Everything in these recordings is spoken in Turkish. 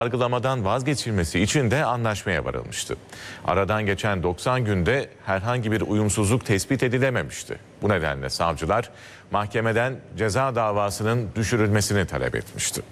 yargılamadan vazgeçilmesi için de anlaşmaya varılmıştı. Aradan geçen 90 günde herhangi bir uyumsuzluk tespit edilememişti. Bu nedenle savcılar mahkemeden ceza davasının düşürülmesini talep etmişti.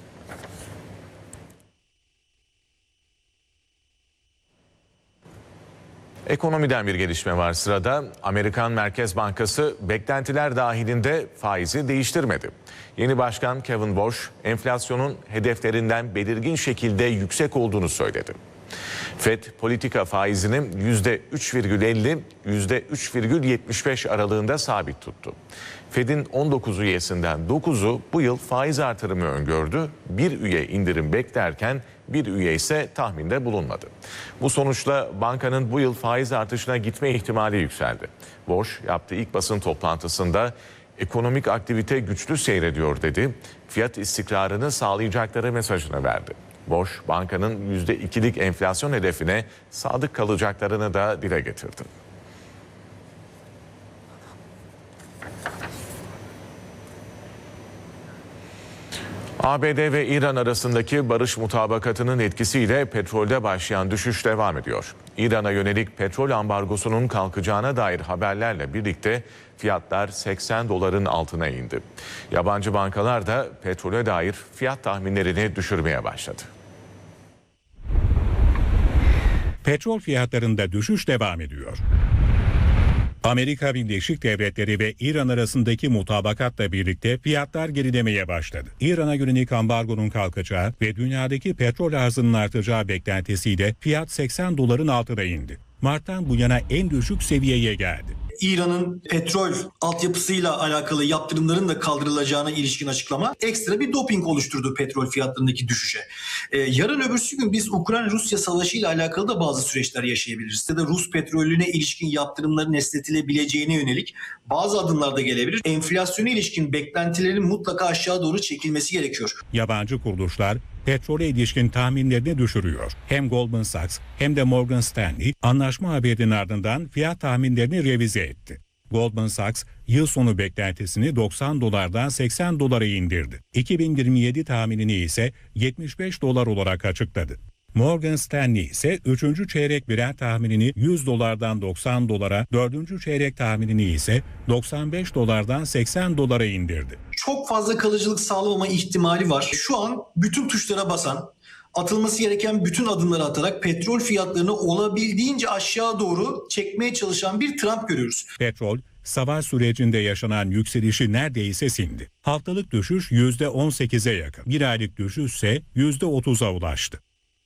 Ekonomiden bir gelişme var sırada. Amerikan Merkez Bankası beklentiler dahilinde faizi değiştirmedi. Yeni başkan Kevin Warsh, enflasyonun hedeflerinden belirgin şekilde yüksek olduğunu söyledi. Fed politika faizini %3,50, %3,75 aralığında sabit tuttu. Fed'in 19 üyesinden 9'u bu yıl faiz artırımı öngördü. Bir üye indirim beklerken bir üye ise tahminde bulunmadı. Bu sonuçla bankanın bu yıl faiz artışına gitme ihtimali yükseldi. Warsh yaptığı ilk basın toplantısında ekonomik aktivite güçlü seyrediyor dedi. Fiyat istikrarını sağlayacakları mesajını verdi. Warsh, bankanın %2'lik enflasyon hedefine sadık kalacaklarını da dile getirdi. ABD ve İran arasındaki barış mutabakatının etkisiyle petrolde başlayan düşüş devam ediyor. İran'a yönelik petrol ambargosunun kalkacağına dair haberlerle birlikte fiyatlar 80 doların altına indi. Yabancı bankalar da petrole dair fiyat tahminlerini düşürmeye başladı. Petrol fiyatlarında düşüş devam ediyor. Amerika Birleşik Devletleri ve İran arasındaki mutabakatla birlikte fiyatlar gerilemeye başladı. İran'a yönelik ambargonun kalkacağı ve dünyadaki petrol arzının artacağı beklentisiyle fiyat 80 doların altına indi. Mart'tan bu yana en düşük seviyeye geldi. İran'ın petrol altyapısıyla alakalı yaptırımların da kaldırılacağına ilişkin açıklama ekstra bir doping oluşturdu petrol fiyatlarındaki düşüşe. Yarın öbürsü gün biz Ukrayna-Rusya savaşı ile alakalı da bazı süreçler yaşayabiliriz. Ya da Rus petrolüne ilişkin yaptırımların esnetilebileceğine yönelik bazı adımlar da gelebilir. Enflasyona ilişkin beklentilerin mutlaka aşağı doğru çekilmesi gerekiyor. Yabancı kuruluşlar petrole ilişkin tahminlerini düşürüyor. Hem Goldman Sachs hem de Morgan Stanley anlaşma haberinin ardından fiyat tahminlerini revize etti. Goldman Sachs yıl sonu beklentisini 90 dolardan 80 dolara indirdi. 2027 tahminini ise 75 dolar olarak açıkladı. Morgan Stanley ise 3. çeyrek Brent tahminini 100 dolardan 90 dolara, 4. çeyrek tahminini ise 95 dolardan 80 dolara indirdi. Çok fazla kalıcılık sağlamama ihtimali var. Şu an bütün tuşlara basan, atılması gereken bütün adımları atarak petrol fiyatlarını olabildiğince aşağı doğru çekmeye çalışan bir Trump görüyoruz. Petrol, savaş sürecinde yaşanan yükselişi neredeyse sindi. Haftalık düşüş %18'e yakın. Bir aylık düşüş ise %30'a ulaştı.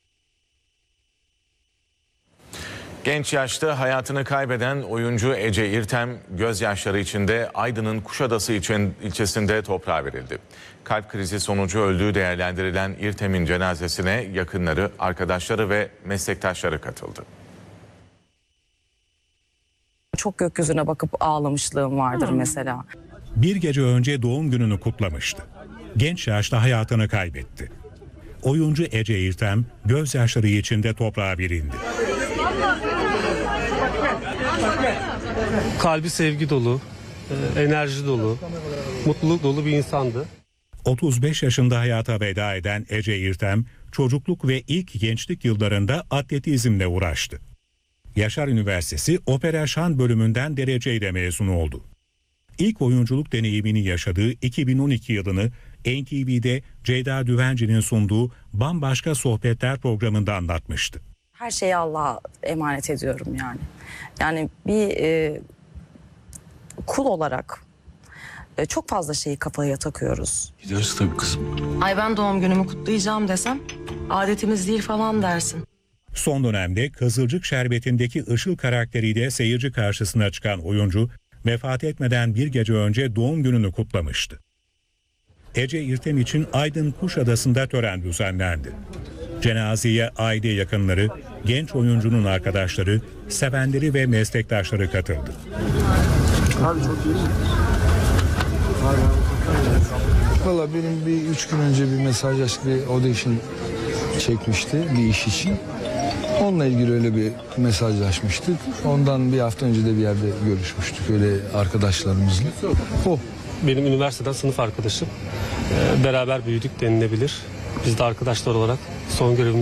Genç yaşta hayatını kaybeden oyuncu Ece İrtem gözyaşları içinde Aydın'ın Kuşadası ilçesinde toprağa verildi. Kalp krizi sonucu öldüğü değerlendirilen İrtem'in cenazesine yakınları, arkadaşları ve meslektaşları katıldı. Çok gökyüzüne bakıp ağlamışlığım vardır mesela. Bir gece önce doğum gününü kutlamıştı. Genç yaşta hayatını kaybetti. Oyuncu Ece İrtem gözyaşları içinde toprağa verildi. Kalbi sevgi dolu, enerji dolu, mutluluk dolu bir insandı. 35 yaşında hayata veda eden Ece İrtem, çocukluk ve ilk gençlik yıllarında atletizmle uğraştı. Yaşar Üniversitesi Opera Şan bölümünden dereceyle mezun oldu. İlk oyunculuk deneyimini yaşadığı 2012 yılını NTV'de Ceyda Düvenci'nin sunduğu Bambaşka Sohbetler programında anlatmıştı. Her şeyi Allah'a emanet ediyorum yani. Yani bir kul olarak çok fazla şeyi kafaya takıyoruz. Gideriz tabii kızım. Ay ben doğum günümü kutlayacağım desem adetimiz değil falan dersin. Son dönemde Kızılcık Şerbeti'ndeki Işıl karakteriyle seyirci karşısına çıkan oyuncu vefat etmeden bir gece önce doğum gününü kutlamıştı. Ece İrtem için Aydın Kuşadası'nda tören düzenlendi. Cenazeye aile yakınları, genç oyuncunun arkadaşları, sevenleri ve meslektaşları katıldı. Abi çok iyi. Valla benim bir 3 gün önce bir mesajlaştık, bir audition çekmişti bir iş için. Onunla ilgili öyle bir mesajlaşmıştık. Ondan bir hafta önce de bir yerde görüşmüştük öyle arkadaşlarımızla. Benim üniversiteden sınıf arkadaşım. Beraber büyüdük denilebilir. Biz de arkadaşlar olarak son görevimizi